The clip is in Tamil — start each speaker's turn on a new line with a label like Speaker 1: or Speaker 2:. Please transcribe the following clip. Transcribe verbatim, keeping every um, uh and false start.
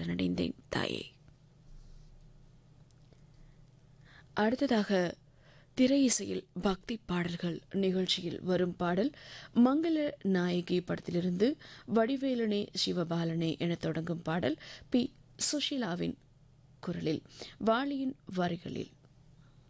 Speaker 1: சரணடைந்தேன் தாயே. அடுத்ததாக திரை இசையில் பக்தி பாடல்கள் நிகழ்ச்சியில் வரும் பாடல் மங்கள நாயகி படத்திலிருந்து வடிவேலனே சிவபாலனே என தொடங்கும் பாடல் பி சுஷீலாவின் குரலில் வாலியின் வரிகளில்.